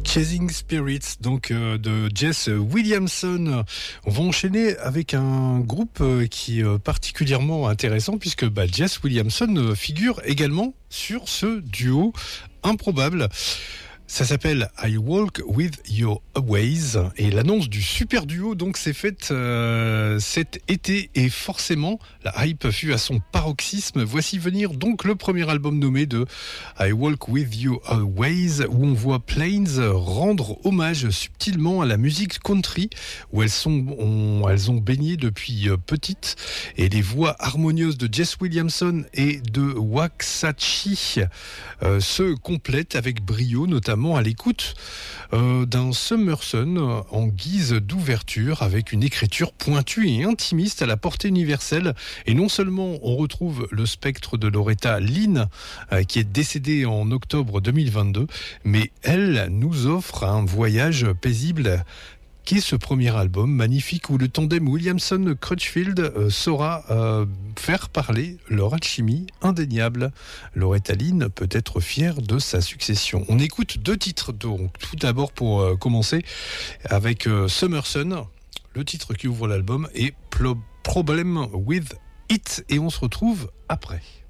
Chasing Spirits, donc de Jess Williamson. On va enchaîner avec un groupe qui est particulièrement intéressant puisque Jess Williamson figure également sur ce duo improbable. Ça s'appelle I Walk With Your Ways et l'annonce du super duo donc s'est faite cet été et forcément la hype fut à son paroxysme. Voici venir donc le premier album nommé de I Walk With Your Ways où on voit Plains rendre hommage subtilement à la musique country où elles ont baigné depuis petites et les voix harmonieuses de Jess Williamson et de Waxahachie se complètent avec brio, notamment à l'écoute d'un Summerson en guise d'ouverture avec une écriture pointue et intimiste à la portée universelle. Et non seulement on retrouve le spectre de Loretta Lynn qui est décédée en octobre 2022, mais elle nous offre un voyage paisible qu'est ce premier album magnifique où le tandem Williamson-Crutchfield saura faire parler leur alchimie indéniable. Loretta Lynn peut être fière de sa succession. On écoute 2 titres, donc tout d'abord pour commencer avec Summerson, le titre qui ouvre l'album, et Problem With It, et on se retrouve après.